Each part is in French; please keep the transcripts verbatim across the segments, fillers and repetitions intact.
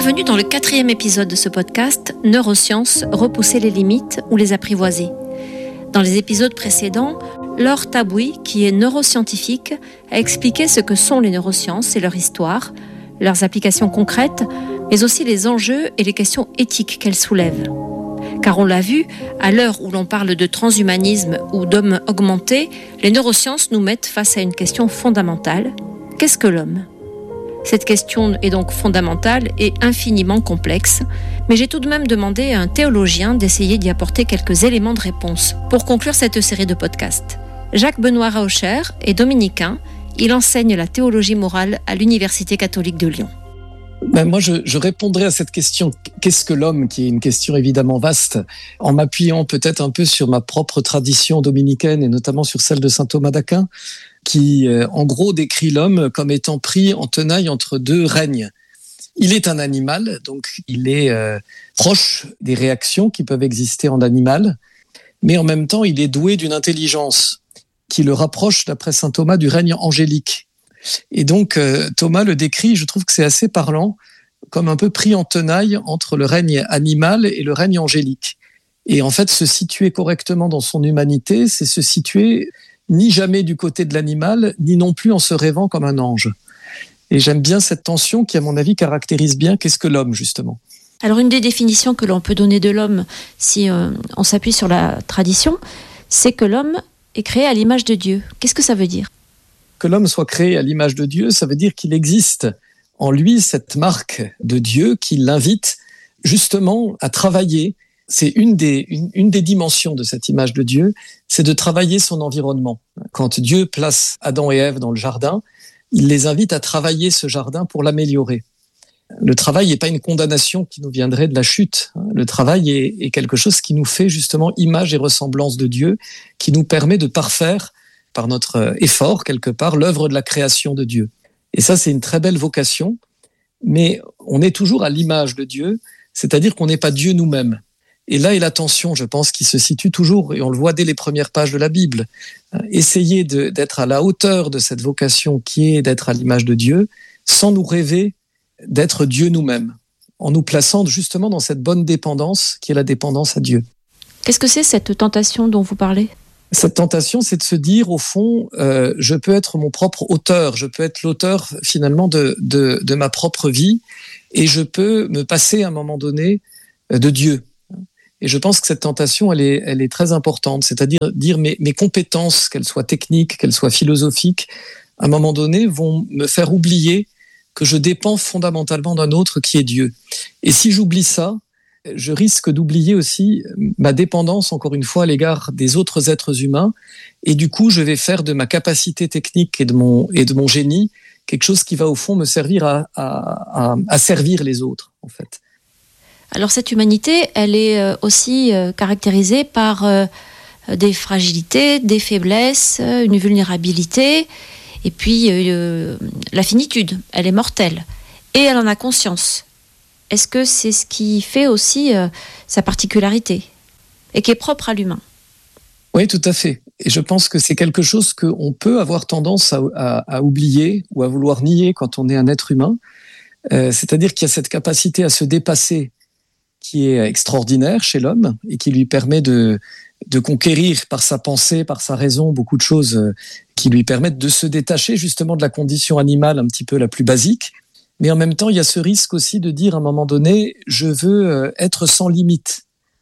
Bienvenue dans le quatrième épisode de ce podcast « Neurosciences, repousser les limites ou les apprivoiser ». Dans les épisodes précédents, Laure Tabouy, qui est neuroscientifique, a expliqué ce que sont les neurosciences et leur histoire, leurs applications concrètes, mais aussi les enjeux et les questions éthiques qu'elles soulèvent. Car on l'a vu, à l'heure où l'on parle de transhumanisme ou d'homme augmenté, les neurosciences nous mettent face à une question fondamentale. Qu'est-ce que l'homme ? Cette question est donc fondamentale et infiniment complexe, mais j'ai tout de même demandé à un théologien d'essayer d'y apporter quelques éléments de réponse pour conclure cette série de podcasts. Jacques-Benoît Raucher est dominicain, il enseigne la théologie morale à l'Université catholique de Lyon. Ben moi, je, je répondrai à cette question « Qu'est-ce que l'homme ?» qui est une question évidemment vaste, en m'appuyant peut-être un peu sur ma propre tradition dominicaine et notamment sur celle de saint Thomas d'Aquin, qui, euh, en gros, décrit l'homme comme étant pris en tenaille entre deux règnes. Il est un animal, donc il est euh, proche des réactions qui peuvent exister en animal, mais en même temps, il est doué d'une intelligence qui le rapproche, d'après saint Thomas, du règne angélique. Et donc, euh, Thomas le décrit, je trouve que c'est assez parlant, comme un peu pris en tenaille entre le règne animal et le règne angélique. Et en fait, se situer correctement dans son humanité, c'est se situer ni jamais du côté de l'animal, ni non plus en se rêvant comme un ange. Et j'aime bien cette tension qui, à mon avis, caractérise bien qu'est-ce que l'homme, justement. Alors, une des définitions que l'on peut donner de l'homme, si euh, on s'appuie sur la tradition, c'est que l'homme est créé à l'image de Dieu. Qu'est-ce que ça veut dire ? Que l'homme soit créé à l'image de Dieu, ça veut dire qu'il existe en lui cette marque de Dieu qui l'invite justement à travailler. C'est une des, une, une des dimensions de cette image de Dieu, c'est de travailler son environnement. Quand Dieu place Adam et Ève dans le jardin, il les invite à travailler ce jardin pour l'améliorer. Le travail n'est pas une condamnation qui nous viendrait de la chute. Le travail est, est quelque chose qui nous fait justement image et ressemblance de Dieu, qui nous permet de parfaire, par notre effort quelque part, l'œuvre de la création de Dieu. Et ça, c'est une très belle vocation, mais on est toujours à l'image de Dieu, c'est-à-dire qu'on n'est pas Dieu nous-mêmes. Et là est la tension, je pense, qui se situe toujours, et on le voit dès les premières pages de la Bible. Essayer de, d'être à la hauteur de cette vocation qui est d'être à l'image de Dieu, sans nous rêver d'être Dieu nous-mêmes, en nous plaçant justement dans cette bonne dépendance qui est la dépendance à Dieu. Qu'est-ce que c'est cette tentation dont vous parlez ? Cette tentation, c'est de se dire, au fond, euh, je peux être mon propre auteur, je peux être l'auteur finalement de, de, de ma propre vie, et je peux me passer à un moment donné de Dieu. Et je pense que cette tentation, elle est, elle est très importante, c'est-à-dire dire mes, mes compétences, qu'elles soient techniques, qu'elles soient philosophiques, à un moment donné, vont me faire oublier que je dépends fondamentalement d'un autre qui est Dieu. Et si j'oublie ça, je risque d'oublier aussi ma dépendance, encore une fois, à l'égard des autres êtres humains. Et du coup, je vais faire de ma capacité technique et de mon, et de mon génie quelque chose qui va, au fond, me servir à, à, à, à servir les autres, en fait. Alors, cette humanité, elle est aussi caractérisée par des fragilités, des faiblesses, une vulnérabilité, et puis euh, la finitude. Elle est mortelle. Et elle en a conscience. Est-ce que c'est ce qui fait aussi euh, sa particularité et qui est propre à l'humain ? Oui, tout à fait. Et je pense que c'est quelque chose qu'on peut avoir tendance à, à, à oublier ou à vouloir nier quand on est un être humain. Euh, c'est-à-dire qu'il y a cette capacité à se dépasser qui est extraordinaire chez l'homme et qui lui permet de, de conquérir par sa pensée, par sa raison, beaucoup de choses qui lui permettent de se détacher justement de la condition animale un petit peu la plus basique. Mais en même temps, il y a ce risque aussi de dire à un moment donné, je veux être sans limite.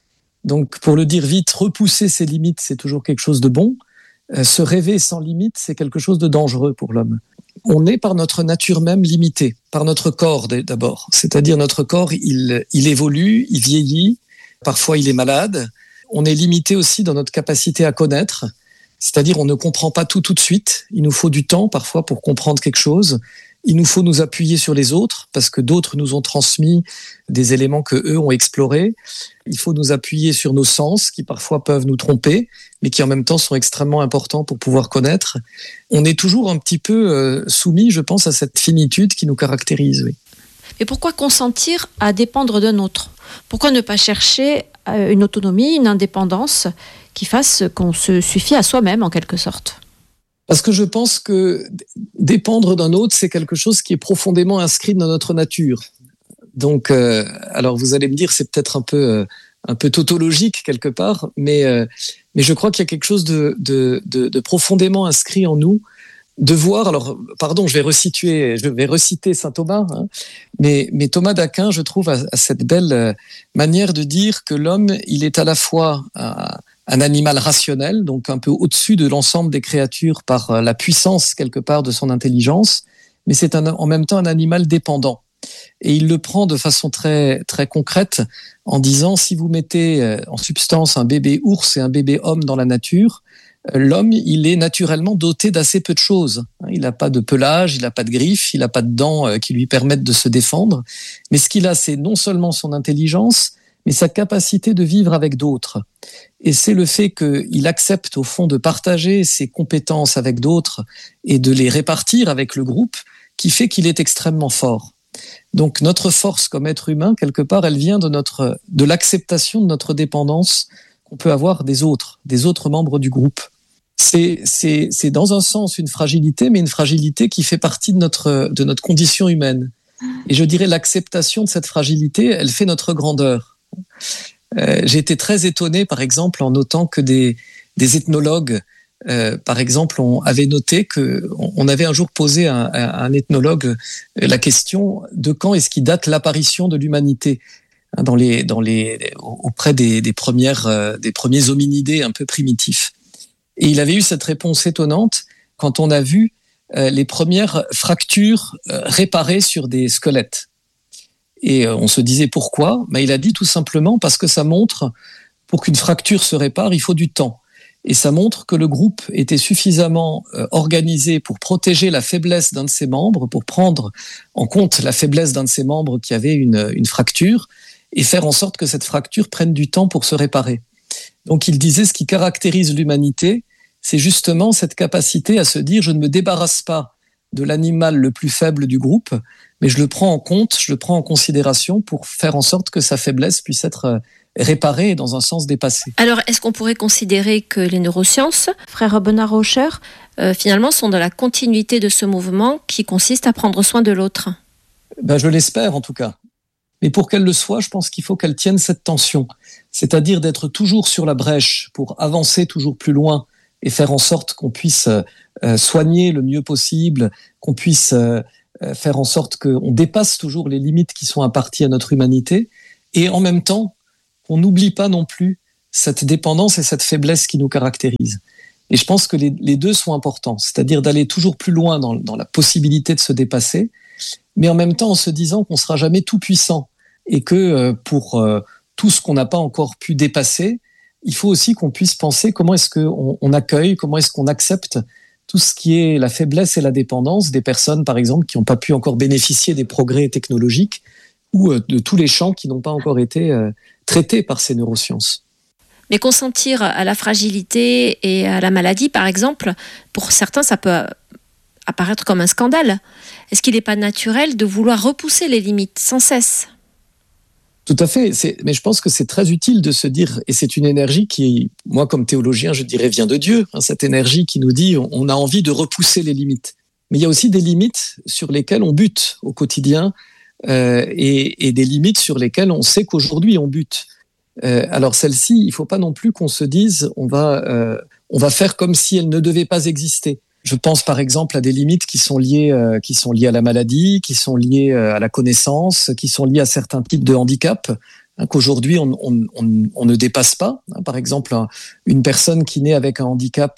Donc, pour le dire vite, repousser ses limites, c'est toujours quelque chose de bon. Se rêver sans limite, c'est quelque chose de dangereux pour l'homme. On est par notre nature même limité, par notre corps d'abord. C'est-à-dire notre corps, il, il évolue, il vieillit, parfois il est malade. On est limité aussi dans notre capacité à connaître. C'est-à-dire on ne comprend pas tout tout de suite. Il nous faut du temps parfois pour comprendre quelque chose. Il nous faut nous appuyer sur les autres parce que d'autres nous ont transmis des éléments que eux ont explorés. Il faut nous appuyer sur nos sens qui parfois peuvent nous tromper, mais qui en même temps sont extrêmement importants pour pouvoir connaître. On est toujours un petit peu euh, soumis, je pense, à cette finitude qui nous caractérise. Oui. Mais pourquoi consentir à dépendre d'un autre ? Pourquoi ne pas chercher une autonomie, une indépendance qui fasse qu'on se suffit à soi-même en quelque sorte ? Parce que je pense que dépendre d'un autre, c'est quelque chose qui est profondément inscrit dans notre nature. Donc, euh, alors vous allez me dire, c'est peut-être un peu, euh, un peu tautologique quelque part, mais, euh, mais je crois qu'il y a quelque chose de, de, de, de profondément inscrit en nous, de voir. Alors, pardon, je vais resituer, je vais reciter saint Thomas, hein, mais, mais Thomas d'Aquin, je trouve, a, a cette belle manière de dire que l'homme, il est à la fois un, un animal rationnel, donc un peu au-dessus de l'ensemble des créatures par la puissance quelque part de son intelligence, mais c'est un, en même temps un animal dépendant. Et il le prend de façon très, très concrète en disant, si vous mettez en substance un bébé ours et un bébé homme dans la nature, l'homme, il est naturellement doté d'assez peu de choses. Il n'a pas de pelage, il n'a pas de griffes, il n'a pas de dents qui lui permettent de se défendre. Mais ce qu'il a, c'est non seulement son intelligence, mais sa capacité de vivre avec d'autres. Et c'est le fait qu'il accepte au fond de partager ses compétences avec d'autres et de les répartir avec le groupe qui fait qu'il est extrêmement fort. Donc notre force comme être humain, quelque part, elle vient de, notre, de l'acceptation de notre dépendance qu'on peut avoir des autres, des autres membres du groupe. C'est, c'est, c'est dans un sens une fragilité, mais une fragilité qui fait partie de notre, de notre condition humaine. Et je dirais l'acceptation de cette fragilité, elle fait notre grandeur. Euh, j'ai été très étonné, par exemple, en notant que des, des ethnologues, euh, par exemple, on avait noté que on avait un jour posé à un, à un ethnologue la question de quand est-ce qu'il date l'apparition de l'humanité dans les, dans les, auprès des, des premières, euh, des premiers hominidés un peu primitifs. Et il avait eu cette réponse étonnante quand on a vu euh, les premières fractures euh, réparées sur des squelettes. Et euh, on se disait pourquoi ? Ben, il a dit tout simplement parce que ça montre, pour qu'une fracture se répare, il faut du temps. Et ça montre que le groupe était suffisamment euh, organisé pour protéger la faiblesse d'un de ses membres, pour prendre en compte la faiblesse d'un de ses membres qui avait une, une fracture, et faire en sorte que cette fracture prenne du temps pour se réparer. Donc il disait, ce qui caractérise l'humanité, c'est justement cette capacité à se dire, je ne me débarrasse pas de l'animal le plus faible du groupe, mais je le prends en compte, je le prends en considération pour faire en sorte que sa faiblesse puisse être réparée et dans un sens dépassée. Alors, est-ce qu'on pourrait considérer que les neurosciences, frère Bernard Raucher, euh, finalement sont dans la continuité de ce mouvement qui consiste à prendre soin de l'autre ? Ben, je l'espère en tout cas. Mais pour qu'elle le soit, je pense qu'il faut qu'elle tienne cette tension, c'est-à-dire d'être toujours sur la brèche pour avancer toujours plus loin et faire en sorte qu'on puisse euh, soigner le mieux possible, qu'on puisse euh, faire en sorte qu'on dépasse toujours les limites qui sont imparties à notre humanité, et en même temps, qu'on n'oublie pas non plus cette dépendance et cette faiblesse qui nous caractérisent. Et je pense que les, les deux sont importants, c'est-à-dire d'aller toujours plus loin dans, dans la possibilité de se dépasser, mais en même temps en se disant qu'on ne sera jamais tout puissant, et que euh, pour euh, tout ce qu'on n'a pas encore pu dépasser, il faut aussi qu'on puisse penser comment est-ce qu'on on accueille, comment est-ce qu'on accepte tout ce qui est la faiblesse et la dépendance des personnes, par exemple, qui n'ont pas pu encore bénéficier des progrès technologiques ou euh, de tous les champs qui n'ont pas encore été euh, traités par ces neurosciences. Mais consentir à la fragilité et à la maladie, par exemple, pour certains, ça peut apparaître comme un scandale. Est-ce qu'il n'est pas naturel de vouloir repousser les limites sans cesse ? Tout à fait, c'est, mais je pense que c'est très utile de se dire, et c'est une énergie qui, moi comme théologien, je dirais vient de Dieu, hein, cette énergie qui nous dit on, on a envie de repousser les limites. Mais il y a aussi des limites sur lesquelles on bute au quotidien euh, et, et des limites sur lesquelles on sait qu'aujourd'hui on bute. Euh, alors celle-ci, il ne faut pas non plus qu'on se dise on va, euh, on va faire comme si elle ne devait pas exister. Je pense par exemple à des limites qui sont liées, euh, qui sont liées à la maladie, qui sont liées euh, à la connaissance, qui sont liées à certains types de handicap, hein, qu'aujourd'hui on, on, on, on ne dépasse pas. Hein, par exemple, un, une personne qui naît avec un handicap,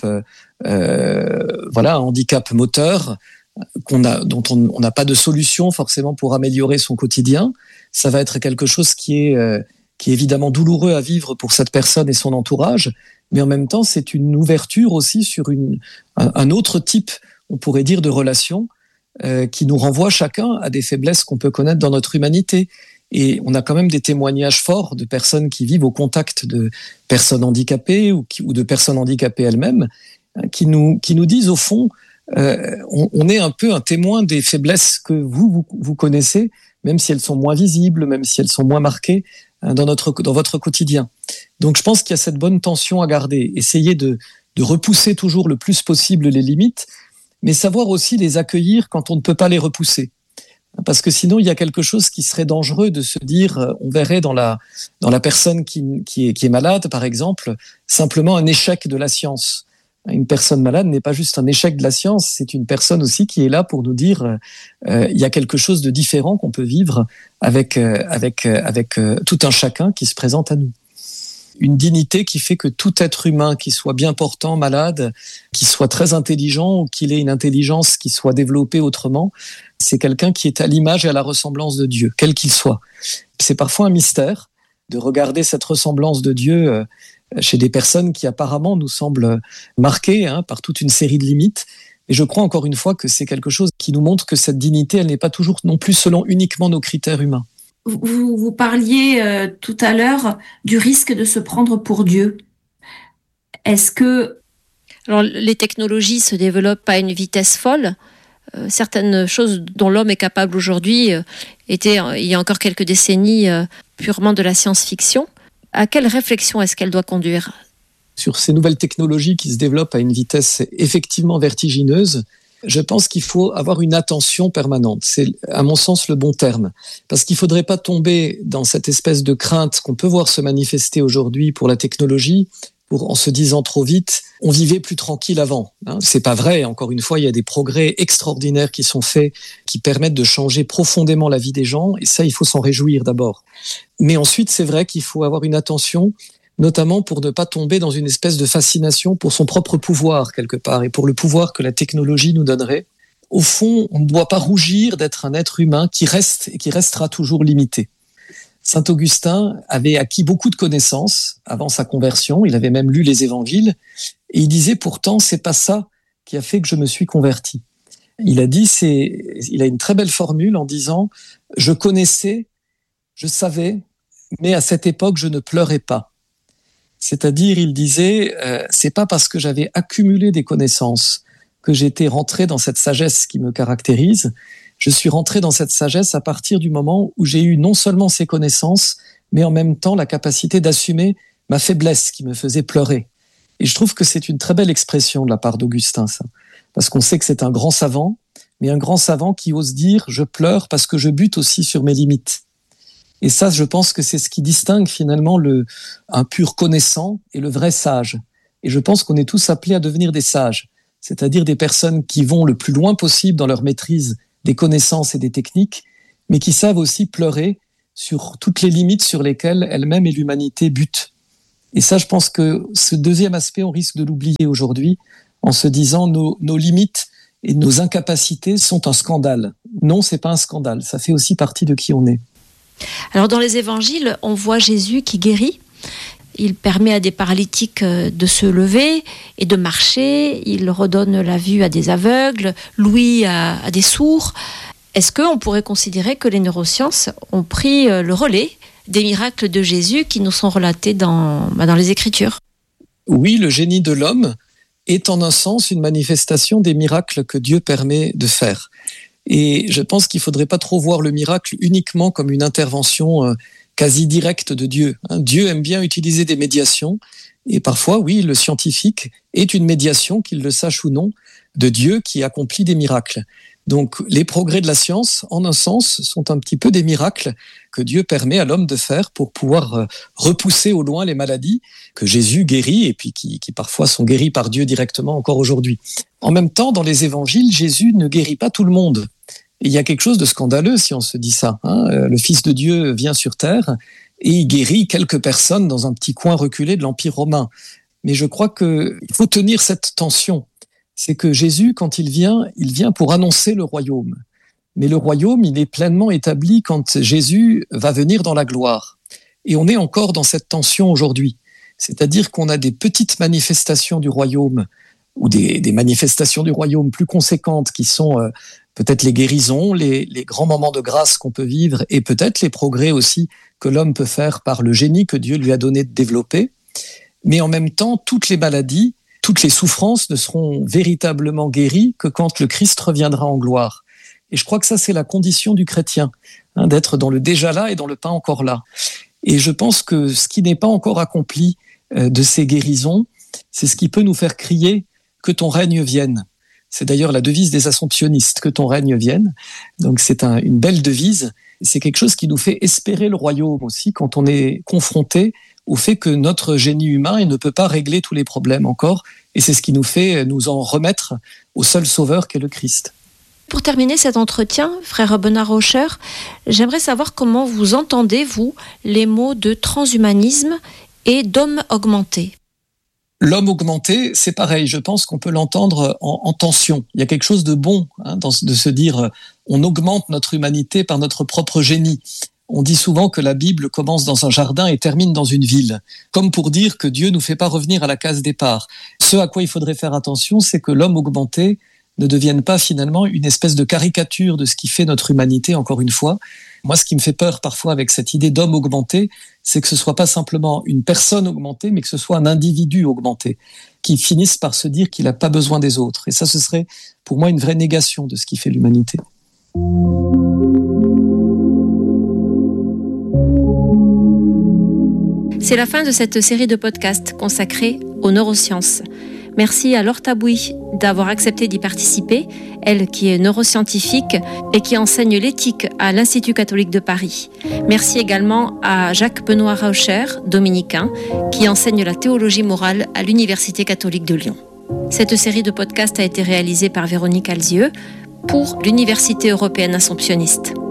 euh, voilà, un handicap moteur, qu'on a, dont on n'a pas de solution forcément pour améliorer son quotidien, ça va être quelque chose qui est, euh, qui est évidemment douloureux à vivre pour cette personne et son entourage. Mais en même temps, c'est une ouverture aussi sur une, un, un autre type, on pourrait dire, de relation euh, qui nous renvoie chacun à des faiblesses qu'on peut connaître dans notre humanité. Et on a quand même des témoignages forts de personnes qui vivent au contact de personnes handicapées ou, qui, ou de personnes handicapées elles-mêmes, hein, qui nous, qui nous disent au fond, euh, on, on est un peu un témoin des faiblesses que vous, vous, vous connaissez, même si elles sont moins visibles, même si elles sont moins marquées hein, dans, notre, dans votre quotidien. Donc je pense qu'il y a cette bonne tension à garder, essayer de, de repousser toujours le plus possible les limites, mais savoir aussi les accueillir quand on ne peut pas les repousser. Parce que sinon, il y a quelque chose qui serait dangereux de se dire, on verrait dans la, dans la personne qui, qui, est, qui est malade, par exemple, simplement un échec de la science. Une personne malade n'est pas juste un échec de la science, c'est une personne aussi qui est là pour nous dire, euh, il y a quelque chose de différent qu'on peut vivre avec, euh, avec, euh, avec euh, tout un chacun qui se présente à nous. Une dignité qui fait que tout être humain, qui soit bien portant, malade, qui soit très intelligent ou qu'il ait une intelligence qui soit développée autrement, c'est quelqu'un qui est à l'image et à la ressemblance de Dieu, quel qu'il soit. C'est parfois un mystère de regarder cette ressemblance de Dieu chez des personnes qui apparemment nous semblent marquées hein, par toute une série de limites. Et je crois encore une fois que c'est quelque chose qui nous montre que cette dignité, elle n'est pas toujours non plus selon uniquement nos critères humains. Vous, vous parliez euh, tout à l'heure du risque de se prendre pour Dieu. Est-ce que... Alors, les technologies se développent à une vitesse folle. Euh, certaines choses dont l'homme est capable aujourd'hui euh, étaient, euh, il y a encore quelques décennies, euh, purement de la science-fiction. À quelle réflexion est-ce qu'elle doit conduire ? Sur ces nouvelles technologies qui se développent à une vitesse effectivement vertigineuse, je pense qu'il faut avoir une attention permanente. C'est, à mon sens, le bon terme. Parce qu'il ne faudrait pas tomber dans cette espèce de crainte qu'on peut voir se manifester aujourd'hui pour la technologie, pour, en se disant trop vite, on vivait plus tranquille avant. Hein, c'est pas vrai. Encore une fois, il y a des progrès extraordinaires qui sont faits, qui permettent de changer profondément la vie des gens. Et ça, il faut s'en réjouir d'abord. Mais ensuite, c'est vrai qu'il faut avoir une attention, notamment pour ne pas tomber dans une espèce de fascination pour son propre pouvoir, quelque part, et pour le pouvoir que la technologie nous donnerait. Au fond, on ne doit pas rougir d'être un être humain qui reste et qui restera toujours limité. Saint Augustin avait acquis beaucoup de connaissances avant sa conversion, il avait même lu les évangiles, et il disait pourtant, c'est pas ça qui a fait que je me suis converti. Il a dit, c'est, il a une très belle formule en disant, je connaissais, je savais, mais à cette époque, je ne pleurais pas. C'est-à-dire, il disait, euh, c'est pas parce que j'avais accumulé des connaissances que j'étais rentré dans cette sagesse qui me caractérise. Je suis rentré dans cette sagesse à partir du moment où j'ai eu non seulement ces connaissances, mais en même temps la capacité d'assumer ma faiblesse qui me faisait pleurer. Et je trouve que c'est une très belle expression de la part d'Augustin, ça. Parce qu'on sait que c'est un grand savant, mais un grand savant qui ose dire « je pleure parce que je bute aussi sur mes limites ». Et ça, je pense que c'est ce qui distingue finalement le, un pur connaissant et le vrai sage. Et je pense qu'on est tous appelés à devenir des sages, c'est-à-dire des personnes qui vont le plus loin possible dans leur maîtrise des connaissances et des techniques, mais qui savent aussi pleurer sur toutes les limites sur lesquelles elles-mêmes et l'humanité butent. Et ça, je pense que ce deuxième aspect, on risque de l'oublier aujourd'hui en se disant nos, nos limites et nos incapacités sont un scandale. Non, c'est pas un scandale, ça fait aussi partie de qui on est. Alors dans les évangiles, on voit Jésus qui guérit. Il permet à des paralytiques de se lever et de marcher. Il redonne la vue à des aveugles, l'ouïe à, à des sourds. Est-ce qu'on pourrait considérer que les neurosciences ont pris le relais des miracles de Jésus qui nous sont relatés dans, bah dans les Écritures ? Oui, le génie de l'homme est en un sens une manifestation des miracles que Dieu permet de faire. Et je pense qu'il ne faudrait pas trop voir le miracle uniquement comme une intervention euh, quasi directe de Dieu. Hein, Dieu aime bien utiliser des médiations, et parfois, oui, le scientifique est une médiation, qu'il le sache ou non, de Dieu qui accomplit des miracles. Donc les progrès de la science, en un sens, sont un petit peu des miracles que Dieu permet à l'homme de faire pour pouvoir repousser au loin les maladies que Jésus guérit et puis qui, qui parfois sont guéries par Dieu directement encore aujourd'hui. En même temps, dans les évangiles, Jésus ne guérit pas tout le monde. Et il y a quelque chose de scandaleux si on se dit ça. Hein. Le Fils de Dieu vient sur terre et il guérit quelques personnes dans un petit coin reculé de l'Empire romain. Mais je crois qu'il faut tenir cette tension. C'est que Jésus, quand il vient, il vient pour annoncer le royaume. Mais le royaume, il est pleinement établi quand Jésus va venir dans la gloire. Et on est encore dans cette tension aujourd'hui. C'est-à-dire qu'on a des petites manifestations du royaume, ou des, des manifestations du royaume plus conséquentes qui sont euh, peut-être les guérisons, les, les grands moments de grâce qu'on peut vivre, et peut-être les progrès aussi que l'homme peut faire par le génie que Dieu lui a donné de développer. Mais en même temps, toutes les maladies, toutes les souffrances ne seront véritablement guéries que quand le Christ reviendra en gloire. Et je crois que ça, c'est la condition du chrétien, hein, d'être dans le déjà là et dans le pas encore là. Et je pense que ce qui n'est pas encore accompli euh, de ces guérisons, c'est ce qui peut nous faire crier que ton règne vienne. C'est d'ailleurs la devise des assomptionnistes, que ton règne vienne. Donc c'est un, une belle devise. C'est quelque chose qui nous fait espérer le royaume aussi quand on est confronté au fait que notre génie humain il ne peut pas régler tous les problèmes encore. Et c'est ce qui nous fait nous en remettre au seul sauveur qu'est le Christ. Pour terminer cet entretien, frère Bernard Rauscher, j'aimerais savoir comment vous entendez, vous, les mots de transhumanisme et d'homme augmenté. L'homme augmenté, c'est pareil, je pense qu'on peut l'entendre en, en tension. Il y a quelque chose de bon hein, dans, de se dire on augmente notre humanité par notre propre génie. On dit souvent que la Bible commence dans un jardin et termine dans une ville, comme pour dire que Dieu ne nous fait pas revenir à la case départ. Ce à quoi il faudrait faire attention, c'est que l'homme augmenté ne devienne pas finalement une espèce de caricature de ce qui fait notre humanité, encore une fois. Moi, ce qui me fait peur parfois avec cette idée d'homme augmenté, c'est que ce soit pas simplement une personne augmentée, mais que ce soit un individu augmenté, qui finisse par se dire qu'il n'a pas besoin des autres. Et ça, ce serait pour moi une vraie négation de ce qui fait l'humanité. C'est la fin de cette série de podcasts consacrée aux neurosciences. Merci à Laure Tabouy d'avoir accepté d'y participer, elle qui est neuroscientifique et qui enseigne l'éthique à l'Institut catholique de Paris. Merci également à Jacques-Benoît Rauscher, dominicain, qui enseigne la théologie morale à l'Université catholique de Lyon. Cette série de podcasts a été réalisée par Véronique Alzieux pour l'Université européenne assomptionniste.